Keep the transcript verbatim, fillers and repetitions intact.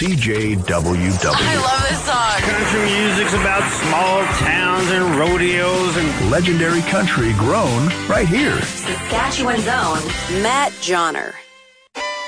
C J W W. I love this song. Country music's about small towns and rodeos and legendary country grown right here. Saskatchewan's own Matt Johnner.